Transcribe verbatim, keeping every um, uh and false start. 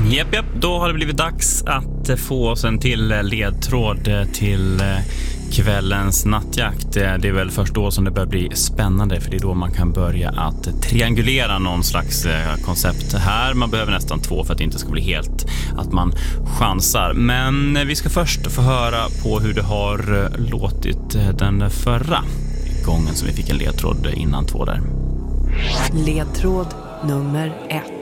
Japp, japp, då har det blivit dags att få oss en till ledtråd till kvällens nattjakt. Det är väl först då som det börjar bli spännande, för det är då man kan börja att triangulera någon slags koncept här. Man behöver nästan två för att det inte ska bli helt att man chansar. Men vi ska först få höra på hur det har låtit den förra gången som vi fick en ledtråd innan två där. Ledtråd nummer ett.